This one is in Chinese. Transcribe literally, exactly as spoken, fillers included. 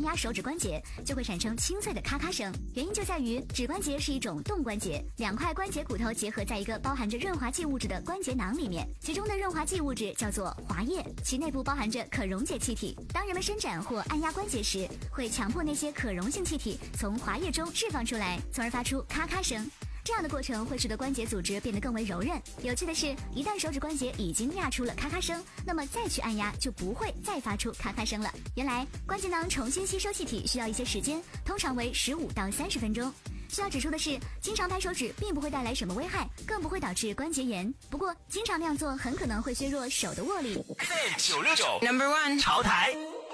压手指关节，就会产生清脆的咔咔声。原因就在于指关节是一种动关节，两块关节骨头结合在一个包含着润滑剂物质的关节囊里面，其中的润滑剂物质叫做滑液，其内部包含着可溶解气体。当人们伸展或按压关节时，会强迫那些可溶性气体从滑液中释放出来，从而发出咔咔声。这样的过程会使得关节组织变得更为柔韧。有趣的是，一旦手指关节已经压出了咔咔声，那么再去按压就不会再发出咔咔声了。原来关节囊重新吸收气体需要一些时间，通常为十五到三十分钟。需要指出的是，经常拍手指并不会带来什么危害，更不会导致关节炎。不过，经常那样做很可能会削弱手的握力。 九六九 Number One 潮台。